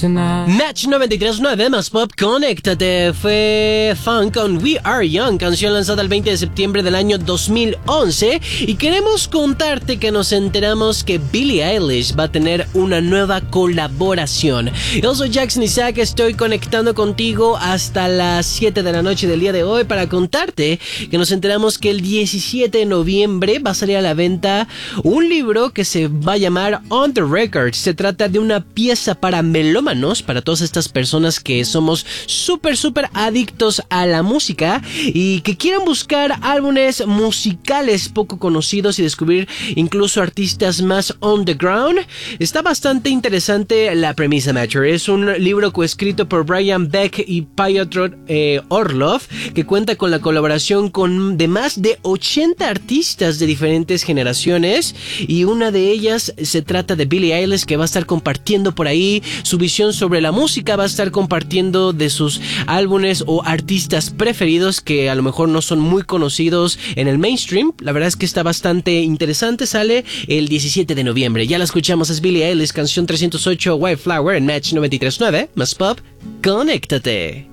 tonight. Match 93.9 más pop, conéctate. Fue Funk con We Are Young, canción lanzada el 20 de septiembre del año 2011. Y queremos contarte que nos enteramos que Billie Eilish va a tener una nueva colaboración. Yo soy Jackson Isaac, estoy conectando contigo hasta las 7 de la noche del día de hoy para contarte que nos enteramos que el 17 de noviembre va a salir a la venta un libro que se va a llamar On the Record. Se trata de una pieza para melómanos, para todas estas personas que somos súper adictos a la música y que quieren buscar álbumes musicales poco conocidos y descubrir incluso artistas más on the ground. Está bastante interesante la premisa, Matcher. Es un libro coescrito por Brian Beck y Piotr Orlov, que cuenta con la colaboración de más de 80 artistas de diferentes generaciones, y una de ellas se trata de Billie Eilish, que va a estar compartiendo por ahí su visión sobre la música, va a estar compartiendo de sus álbumes o artistas preferidos que a lo mejor no son muy conocidos en el mainstream. La verdad es que está bastante interesante. Sale el 17 de noviembre. Ya la escuchamos, es Billie Eilish, canción 308, White Flower en Match 93.9 más pop, conéctate.